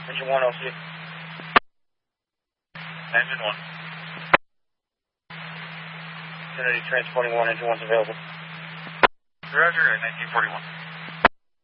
Engine 1, LC. Engine 1. Kennedy transporting 1, engine 1's available. Roger, 1941.